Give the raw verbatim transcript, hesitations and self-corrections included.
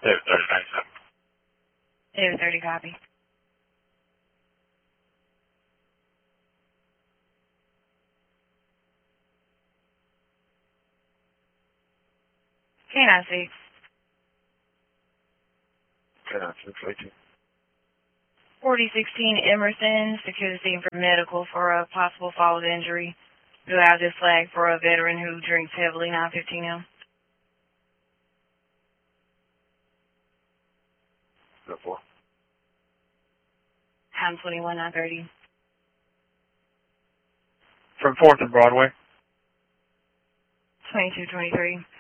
David thirty ninety-seven. David thirty, copy. K nine six. K nine six eighteen. forty sixteen Emerson, secure the scene for medical for a possible fall of injury. Do have this flag for a veteran who drinks heavily, nine fifteen M. Go for. Time twenty-one, nine thirty. From fourth and Broadway. twenty-two twenty-three.